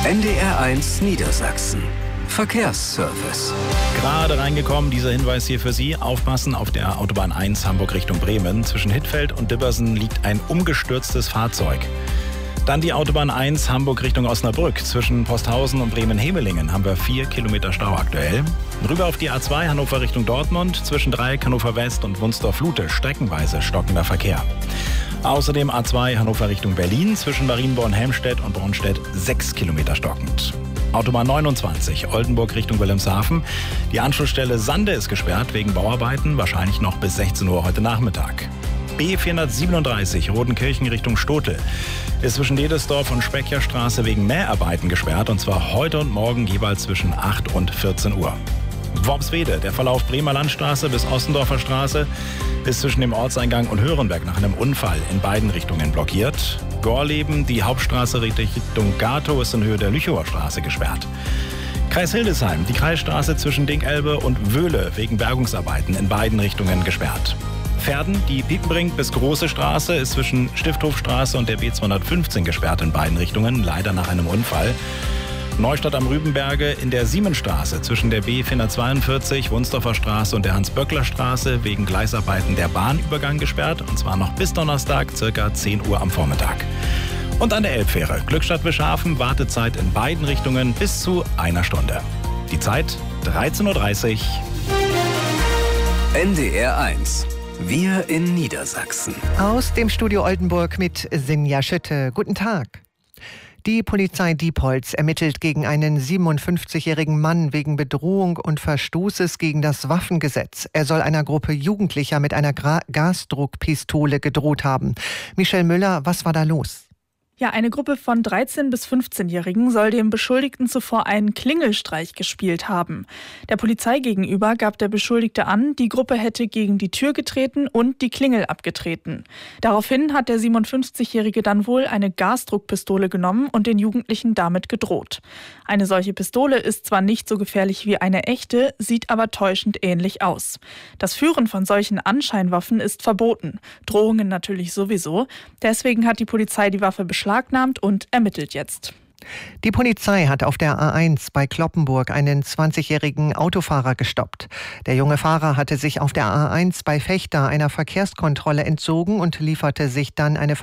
NDR1 Niedersachsen. Verkehrsservice. Gerade reingekommen, dieser Hinweis hier für Sie. Aufpassen, auf der Autobahn 1 Hamburg Richtung Bremen. Zwischen Hittfeld und Dibbersen liegt ein umgestürztes Fahrzeug. Dann die Autobahn 1 Hamburg Richtung Osnabrück. Zwischen Posthausen und Bremen-Hemelingen haben wir 4 Kilometer Stau aktuell. Rüber auf die A2 Hannover Richtung Dortmund. Zwischen Dreieck Hannover West und Wunsdorf-Lute streckenweise stockender Verkehr. Außerdem A2 Hannover Richtung Berlin. Zwischen Marienborn-Helmstedt und Bornstedt 6 Kilometer stockend. Autobahn 29, Oldenburg Richtung Wilhelmshaven. Die Anschlussstelle Sande ist gesperrt wegen Bauarbeiten, wahrscheinlich noch bis 16 Uhr heute Nachmittag. B437, Rodenkirchen Richtung Stotel, ist zwischen Dedesdorf und Speckerstraße wegen Mäharbeiten gesperrt, und zwar heute und morgen jeweils zwischen 8 und 14 Uhr. Worpswede, der Verlauf Bremer Landstraße bis Ossendorfer Straße ist zwischen dem Ortseingang und Hörenberg nach einem Unfall in beiden Richtungen blockiert. Gorleben, die Hauptstraße Richtung Gatow, ist in Höhe der Lüchower Straße gesperrt. Kreis Hildesheim, die Kreisstraße zwischen Dinkelbe und Wöhle wegen Bergungsarbeiten in beiden Richtungen gesperrt. Verden, die Piepenbrink bis Große Straße ist zwischen Stifthofstraße und der B215 gesperrt in beiden Richtungen, leider nach einem Unfall. Neustadt am Rübenberge in der Siemensstraße zwischen der B442, Wunsdorfer Straße und der Hans-Böckler-Straße wegen Gleisarbeiten der Bahnübergang gesperrt, und zwar noch bis Donnerstag, ca. 10 Uhr am Vormittag. Und an der Elbfähre Glückstadt-Wischhafen Wartezeit in beiden Richtungen bis zu 1 Stunde. Die Zeit 13.30 Uhr. NDR1. Wir in Niedersachsen. Aus dem Studio Oldenburg mit Sinja Schütte. Guten Tag. Die Polizei Diepholz ermittelt gegen einen 57-jährigen Mann wegen Bedrohung und Verstoßes gegen das Waffengesetz. Er soll einer Gruppe Jugendlicher mit einer Gasdruckpistole gedroht haben. Michelle Müller, was war da los? Ja, eine Gruppe von 13- bis 15-Jährigen soll dem Beschuldigten zuvor einen Klingelstreich gespielt haben. Der Polizei gegenüber gab der Beschuldigte an, die Gruppe hätte gegen die Tür getreten und die Klingel abgetreten. Daraufhin hat der 57-Jährige dann wohl eine Gasdruckpistole genommen und den Jugendlichen damit gedroht. Eine solche Pistole ist zwar nicht so gefährlich wie eine echte, sieht aber täuschend ähnlich aus. Das Führen von solchen Anscheinwaffen ist verboten. Drohungen natürlich sowieso. Deswegen hat die Polizei die Waffe beschlagnahmt und ermittelt jetzt. Die Polizei hat auf der A1 bei Cloppenburg einen 20-jährigen Autofahrer gestoppt. Der junge Fahrer hatte sich auf der A1 bei Vechta einer Verkehrskontrolle entzogen und lieferte sich dann eine